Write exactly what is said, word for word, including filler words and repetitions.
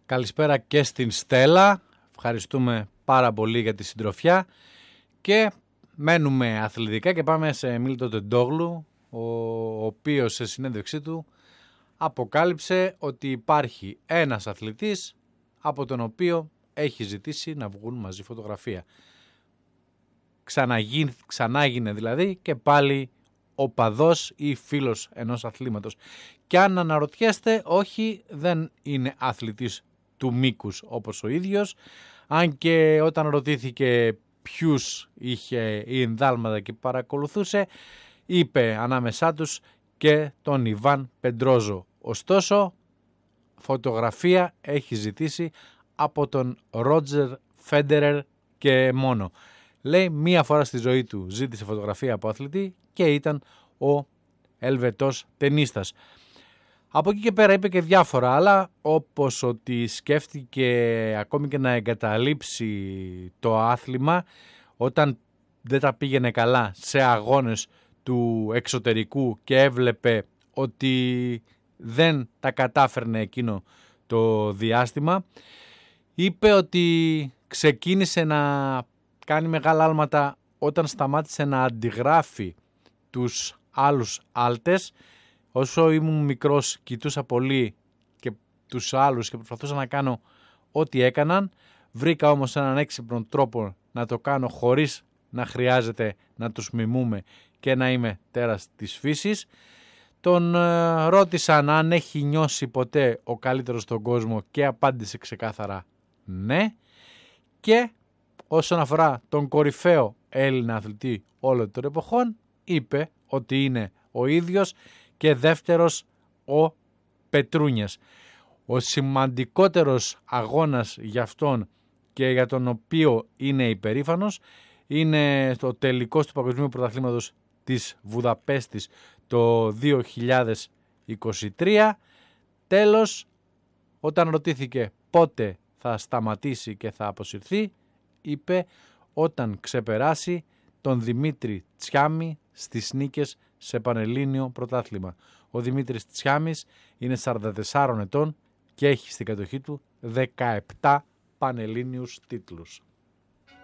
Καλησπέρα και στην Στέλλα. Ευχαριστούμε πάρα πολύ για τη συντροφιά. Και μένουμε αθλητικά και πάμε σε Μίλτο Τεντόγλου, ο οποίος σε συνέντευξή του αποκάλυψε ότι υπάρχει ένας αθλητής από τον οποίο έχει ζητήσει να βγουν μαζί φωτογραφία. Ξαναγίνε, ξανάγινε δηλαδή και πάλι οπαδός ή φίλος ενός αθλήματος. Και αν αναρωτιέστε, όχι, δεν είναι αθλητής του μήκους όπως ο ίδιος, αν και όταν ρωτήθηκε ποιους είχε η ενδάλματα και παρακολουθούσε, είπε ανάμεσά τους και τον Ιβάν Πεντρόζο. Ωστόσο, φωτογραφία έχει ζητήσει από τον Ρότζερ Φέντερερ και μόνο. Λέει, μία φορά στη ζωή του ζήτησε φωτογραφία από αθλητή και ήταν ο Ελβετός τενίστας. Από εκεί και πέρα είπε και διάφορα άλλα, όπως ότι σκέφτηκε ακόμη και να εγκαταλείψει το άθλημα όταν δεν τα πήγαινε καλά σε αγώνες του εξωτερικού και έβλεπε ότι δεν τα κατάφερνε εκείνο το διάστημα. Είπε ότι ξεκίνησε να κάνει μεγάλα άλματα όταν σταμάτησε να αντιγράφει τους άλλους άλτες. Όσο ήμουν μικρός κοιτούσα πολύ και τους άλλους και προσπαθούσα να κάνω ό,τι έκαναν. Βρήκα όμως έναν έξυπνο τρόπο να το κάνω χωρίς να χρειάζεται να τους μιμούμε και να είμαι τέρας της φύσης. Τον ε, ρώτησαν αν έχει νιώσει ποτέ ο καλύτερος στον κόσμο και απάντησε ξεκάθαρα ναι. Και όσον αφορά τον κορυφαίο Έλληνα αθλητή όλων των εποχών, είπε ότι είναι ο ίδιος και δεύτερος ο Πετρούνιας. Ο σημαντικότερος αγώνας για αυτόν και για τον οποίο είναι υπερήφανος είναι το τελικός του Παγκοσμίου Πρωταθλήματος της Βουδαπέστης το δύο χιλιάδες είκοσι τρία. Τέλος, όταν ρωτήθηκε πότε θα σταματήσει και θα αποσυρθεί, είπε όταν ξεπεράσει τον Δημήτρη Τσιάμι στις νίκες σε πανελλήνιο πρωτάθλημα. Ο Δημήτρης Τσιάμις είναι σαράντα τεσσάρων ετών και έχει στην κατοχή του δεκαεπτά πανελλήνιους τίτλους.